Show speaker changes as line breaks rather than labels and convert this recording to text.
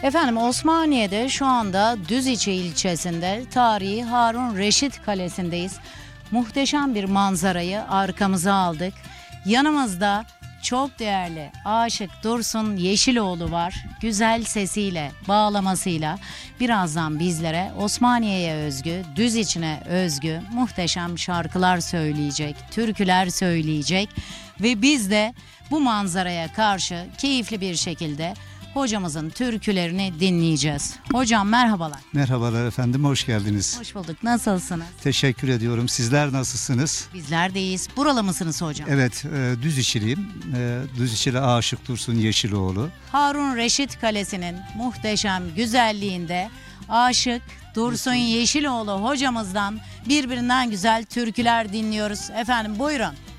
Efendim Osmaniye'de şu anda Düziçi ilçesinde tarihi Harun Reşit Kalesi'ndeyiz. Muhteşem bir manzarayı arkamıza aldık. Yanımızda çok değerli Aşık Dursun Yeşiloğlu var. Güzel sesiyle, bağlamasıyla birazdan bizlere Osmaniye'ye özgü, Düziçi'ne özgü muhteşem şarkılar söyleyecek, türküler söyleyecek ve biz de bu manzaraya karşı keyifli bir şekilde hocamızın türkülerini dinleyeceğiz. Hocam merhabalar.
Merhabalar efendim, hoş geldiniz.
Hoş bulduk. Nasılsınız?
Teşekkür ediyorum. Sizler nasılsınız?
Bizler de iyiyiz. Buralı mısınız hocam?
Evet, Düziçiliyim. Düziçili Aşık Dursun Yeşiloğlu.
Harun Reşit Kalesi'nin muhteşem güzelliğinde Aşık Dursun Yeşiloğlu hocamızdan birbirinden güzel türküler dinliyoruz. Efendim buyurun.